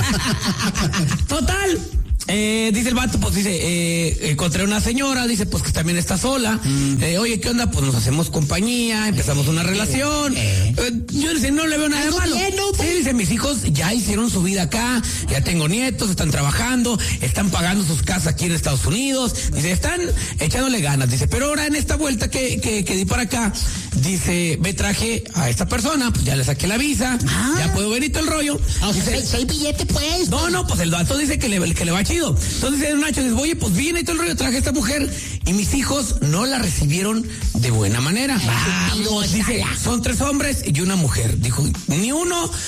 Total. Dice el vato, pues dice, encontré una señora, dice, pues que también está sola. Oye, ¿qué onda? Pues nos hacemos compañía, empezamos una relación. Yo dice, no le veo nada de malo. Sí, dice, mis hijos ya hicieron su vida acá, ya tengo nietos, están trabajando, están pagando sus casas aquí en Estados Unidos. Dice, están echándole ganas. Dice, pero ahora en esta vuelta que di para acá, dice, me traje a esta persona, pues ya le saqué la visa, ya puedo venir todo el rollo. Dice, ¿hay billete, pues? No, pues el vato dice que le va chido. Entonces dice Nacho, dice, oye, pues viene y todo el rollo, traje a esta mujer y mis hijos no la recibieron de buena manera. Dice, son 3 hombres y una mujer. Dijo, ni uno